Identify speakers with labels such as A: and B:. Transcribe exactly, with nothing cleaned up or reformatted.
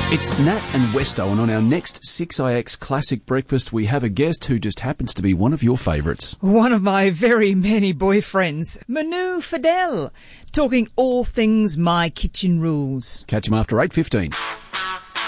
A: It's Nat and Westo, and on our next six I X Classic Breakfast, we have a guest who just happens to be one of your favourites.
B: One of my very many boyfriends, Manu Fidel, talking all things My Kitchen Rules.
A: Catch him after eight fifteen.